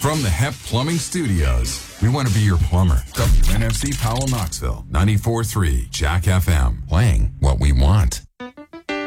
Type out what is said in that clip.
From the Hep Plumbing Studios, we want to be your plumber. WNFC Powell Knoxville, 94.3 Jack FM, playing what we want.